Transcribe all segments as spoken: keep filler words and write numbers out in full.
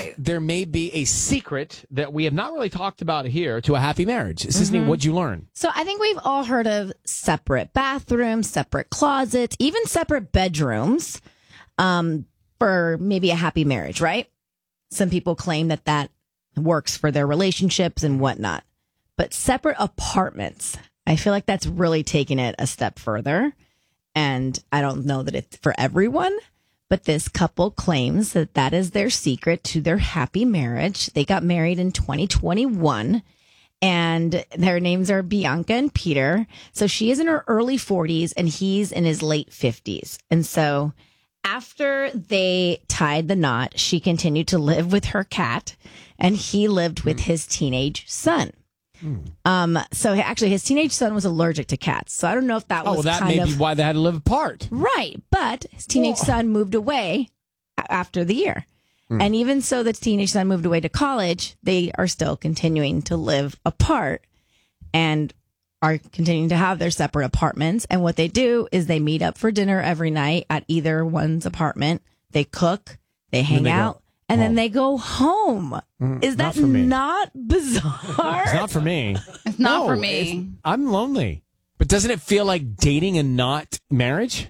right. there may be a secret that we have not really talked about here to a happy marriage. Sisney, mm-hmm. what'd you learn? So I think we've all heard of separate bathrooms, separate closets, even separate bedrooms um, for maybe a happy marriage, right? Some people claim that that works for their relationships and whatnot. But separate apartments, I feel like that's really taking it a step further. And I don't know that it's for everyone. But this couple claims that that is their secret to their happy marriage. They got married in twenty twenty-one, and their names are Bianca and Peter. So she is in her early forties, and he's in his late fifties. And so after they tied the knot, she continued to live with her cat, and he lived with his teenage son. Mm. Um, so actually, his teenage son was allergic to cats. So I don't know if that oh, was well, that kind may of be why they had to live apart, right? But his teenage oh. son moved away after the year, mm. and even so, the teenage son moved away to college. They are still continuing to live apart, and are continuing to have their separate apartments. And what they do is they meet up for dinner every night at either one's apartment. They cook, they hang they out. And home. Then they go home. Mm, Is that not, not bizarre? It's not for me. It's not no, for me. I'm lonely. But doesn't it feel like dating and not marriage?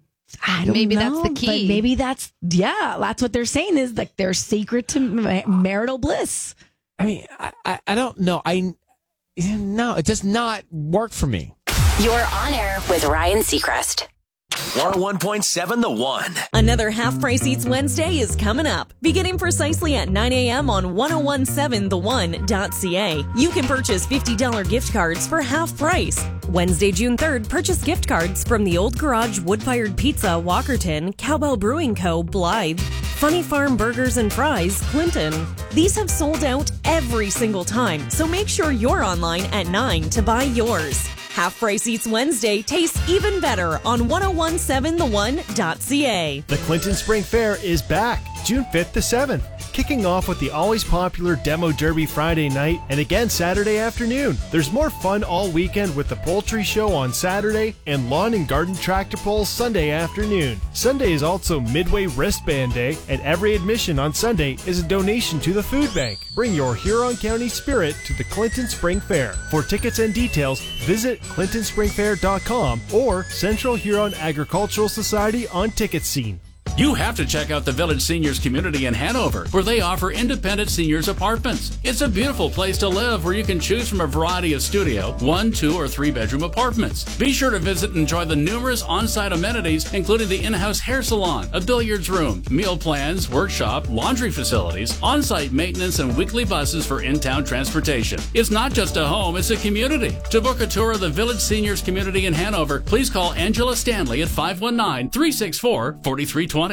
I don't maybe know. Maybe that's the key. But maybe that's, yeah, that's what they're saying is like their secret to ma- marital bliss. I mean, I, I, I don't know. I No, it does not work for me. You're on air with Ryan Seacrest. one oh one point seven The One. Another Half Price Eats Wednesday is coming up. Beginning precisely at nine a.m. on ten seventeen the one dot c a. You can purchase fifty dollars gift cards for half price. Wednesday, June third, purchase gift cards from the Old Garage Wood-Fired Pizza, Walkerton, Cowbell Brewing Co., Blythe, Funny Farm Burgers and Fries, Clinton. These have sold out every single time, so make sure you're online at nine to buy yours. Half Price Eats Wednesday tastes even better on ten seventeen the one dot c a. The Clinton Spring Fair is back, June fifth to seventh. Kicking off with the always popular Demo Derby Friday night and again Saturday afternoon. There's more fun all weekend with the Poultry Show on Saturday and Lawn and Garden Tractor Pulls Sunday afternoon. Sunday is also Midway Wristband Day, and every admission on Sunday is a donation to the food bank. Bring your Huron County spirit to the Clinton Spring Fair. For tickets and details, visit clinton spring fair dot com or Central Huron Agricultural Society on Ticket Scene. You have to check out the Village Seniors Community in Hanover, where they offer independent seniors apartments. It's a beautiful place to live where you can choose from a variety of studio, one, two, or three bedroom apartments. Be sure to visit and enjoy the numerous on-site amenities, including the in-house hair salon, a billiards room, meal plans, workshop, laundry facilities, on-site maintenance, and weekly buses for in-town transportation. It's not just a home, it's a community. To book a tour of the Village Seniors Community in Hanover, please call Angela Stanley at five one nine, three six four, four three two zero.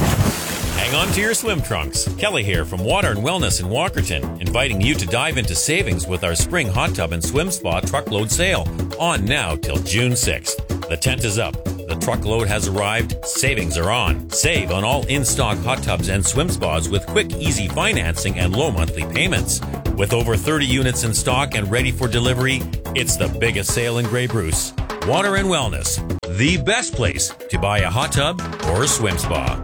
Hang on to your swim trunks. Kelly here from Water and Wellness in Walkerton, inviting you to dive into savings with our spring hot tub and swim spa truckload sale, on now till June sixth. The tent is up. The truckload has arrived. Savings are on. Save on all in-stock hot tubs and swim spas with quick, easy financing and low monthly payments. With over thirty units in stock and ready for delivery, it's the biggest sale in Grey Bruce. Water and Wellness, the best place to buy a hot tub or a swim spa.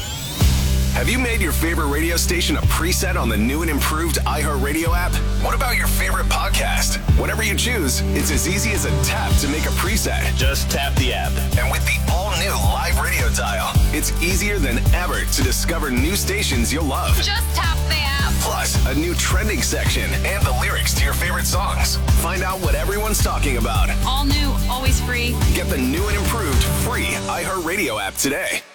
Have you made your favorite radio station a preset on the new and improved iHeartRadio app? What about your favorite podcast? Whatever you choose, it's as easy as a tap to make a preset. Just tap the app. And with the all-new live radio dial, it's easier than ever to discover new stations you'll love. Just tap the app. Plus, a new trending section and the lyrics to your favorite songs. Find out what everyone's talking about. All new, always free. Get the new and improved free iHeartRadio app today.